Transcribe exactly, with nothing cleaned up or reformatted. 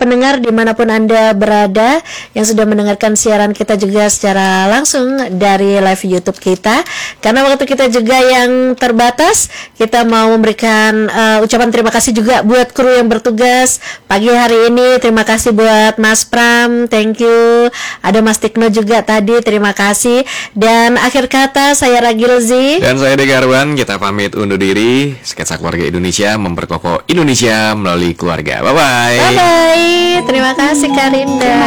pendengar dimanapun Anda berada yang sudah mendengarkan siaran kita juga secara langsung dari live YouTube kita. Karena waktu kita juga yang terbatas, kita mau memberikan uh, ucapan terima kasih juga buat kru yang bertugas pagi hari ini. Terima kasih buat Mas Pram, thank you. Ada Mas Tikno juga tadi, terima kasih. Dan akhir kata saya Ragilzi dan saya Degarwan, kita pamit undur diri. Sketsa Keluarga Indonesia memperkokoh Indonesia melalui keluarga. Bye bye. Bye bye. Terima kasih Karinda.